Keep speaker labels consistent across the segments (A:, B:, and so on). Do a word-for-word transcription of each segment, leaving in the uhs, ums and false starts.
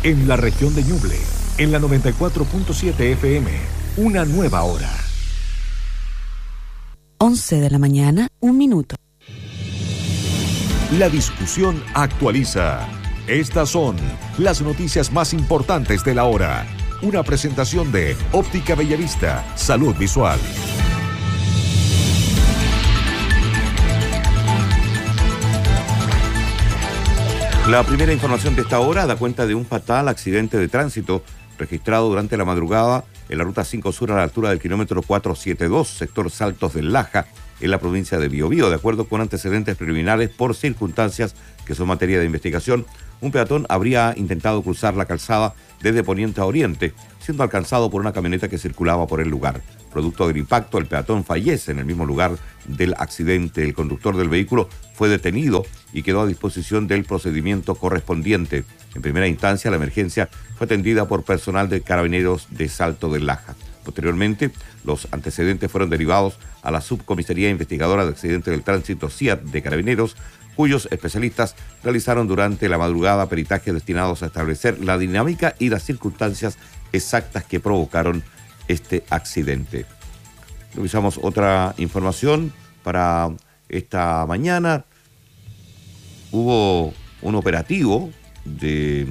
A: en la región de Ñuble, en la noventa y cuatro punto siete F M, una nueva hora.
B: once de la mañana, un minuto.
A: La discusión actualiza. Estas son las noticias más importantes de la hora. Una presentación de Óptica Bellavista, Salud Visual.
C: La primera información de esta hora da cuenta de un fatal accidente de tránsito registrado durante la madrugada en la ruta cinco Sur a la altura del kilómetro cuatrocientos setenta y dos, sector Saltos del Laja, en la provincia de Biobío. De acuerdo con antecedentes preliminares por circunstancias que son materia de investigación, un peatón habría intentado cruzar la calzada desde poniente a oriente, siendo alcanzado por una camioneta que circulaba por el lugar. Producto del impacto, el peatón fallece en el mismo lugar del accidente. El conductor del vehículo fue detenido y quedó a disposición del procedimiento correspondiente. En primera instancia, la emergencia fue atendida por personal de Carabineros de Salto del Laja. Posteriormente, los antecedentes fueron derivados a la Subcomisaría Investigadora de Accidentes del Tránsito C I A T de Carabineros, cuyos especialistas realizaron durante la madrugada peritajes destinados a establecer la dinámica y las circunstancias exactas que provocaron este accidente. Revisamos otra información para esta mañana. Hubo un operativo de,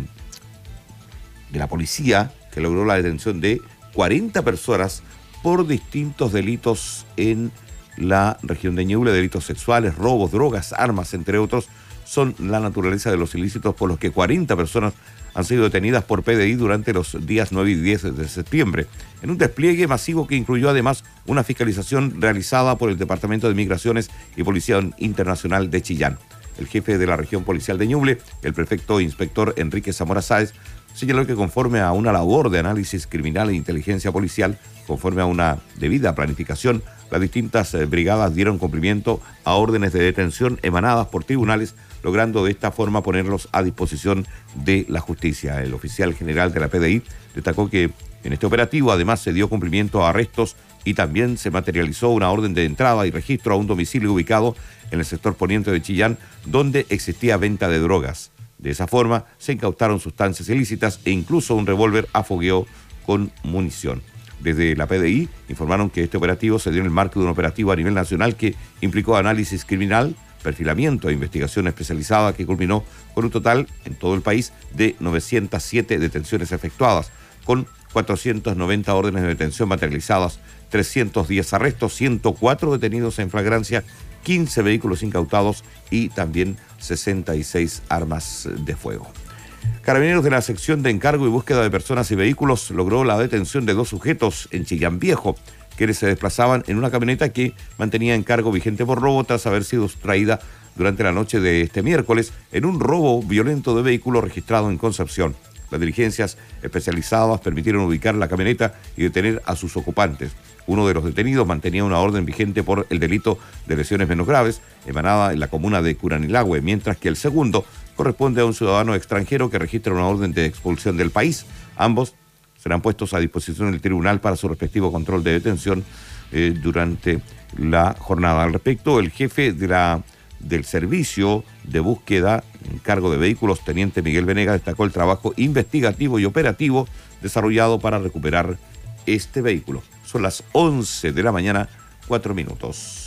C: de la policía que logró la detención de cuarenta personas por distintos delitos en la región de Ñuble, delitos sexuales, robos, drogas, armas, entre otros, son la naturaleza de los ilícitos por los que cuarenta personas han sido detenidas por P D I durante los días nueve y diez de septiembre, en un despliegue masivo que incluyó además una fiscalización realizada por el Departamento de Migraciones y Policía Internacional de Chillán. El jefe de la región policial de Ñuble, el prefecto inspector Enrique Zamora Sáez, señaló que conforme a una labor de análisis criminal e inteligencia policial, conforme a una debida planificación, las distintas eh, brigadas dieron cumplimiento a órdenes de detención emanadas por tribunales, logrando de esta forma ponerlos a disposición de la justicia. El oficial general de la P D I destacó que en este operativo además se dio cumplimiento a arrestos y también se materializó una orden de entrada y registro a un domicilio ubicado en el sector poniente de Chillán, donde existía venta de drogas. De esa forma se incautaron sustancias ilícitas e incluso un revólver a fogueo con munición. Desde la P D I informaron que este operativo se dio en el marco de un operativo a nivel nacional que implicó análisis criminal, perfilamiento e investigación especializada que culminó con un total en todo el país de novecientas siete detenciones efectuadas, con cuatrocientas noventa órdenes de detención materializadas, trescientos diez arrestos, ciento cuatro detenidos en flagrancia, quince vehículos incautados y también sesenta y seis armas de fuego. Carabineros de la sección de encargo y búsqueda de personas y vehículos logró la detención de dos sujetos en Chillán Viejo, quienes se desplazaban en una camioneta que mantenía encargo vigente por robo tras haber sido sustraída durante la noche de este miércoles en un robo violento de vehículo registrado en Concepción. Las diligencias especializadas permitieron ubicar la camioneta y detener a sus ocupantes. Uno de los detenidos mantenía una orden vigente por el delito de lesiones menos graves, emanada en la comuna de Curanilahue, mientras que el segundo corresponde a un ciudadano extranjero que registra una orden de expulsión del país. Ambos serán puestos a disposición del tribunal para su respectivo control de detención eh, durante la jornada. Al respecto, el jefe de la, del servicio de búsqueda en cargo de vehículos, teniente Miguel Venegas, destacó el trabajo investigativo y operativo desarrollado para recuperar este vehículo. Son las once de la mañana, cuatro minutos.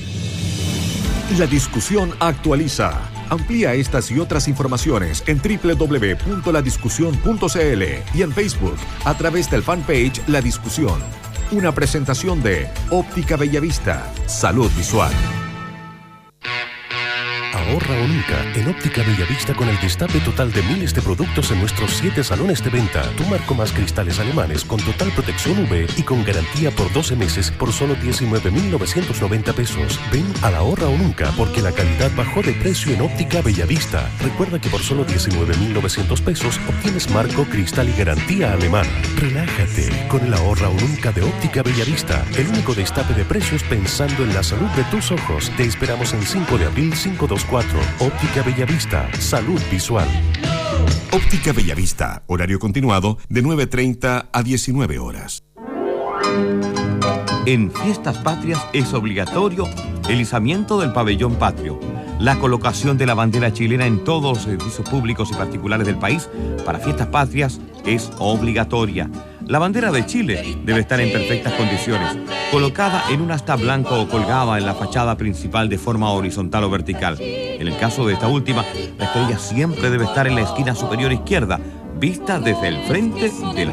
A: La discusión actualiza. Amplía estas y otras informaciones en doble u doble u doble u punto la discusión punto c l y en Facebook a través del fanpage La Discusión. Una presentación de Óptica Bellavista, Salud Visual.
D: Ahorra o nunca en Óptica Bellavista con el destape total de miles de productos en nuestros siete salones de venta. Tu marco más cristales alemanes con total protección U V y con garantía por doce meses por solo diecinueve mil novecientos noventa pesos. Ven a la Ahorra o nunca porque la calidad bajó de precio en Óptica Bellavista. Recuerda que por solo diecinueve mil novecientos pesos obtienes marco, cristal y garantía alemana. Relájate con el Ahorra o nunca de Óptica Bellavista. El único destape de precios pensando en la salud de tus ojos. Te esperamos en cinco de abril quinientos veinticuatro. Óptica Bellavista, salud visual.
A: Óptica Bellavista, horario continuado de nueve treinta a diecinueve horas.
E: En Fiestas Patrias es obligatorio el izamiento del pabellón patrio. la colocación de la bandera chilena en todos los edificios públicos y particulares del país para fiestas patrias es obligatoria. La bandera de Chile debe estar en perfectas condiciones, colocada en un asta blanco o colgada en la fachada principal de forma horizontal o vertical. En el caso de esta última, la estrella siempre debe estar en la esquina superior izquierda, vista desde el frente de la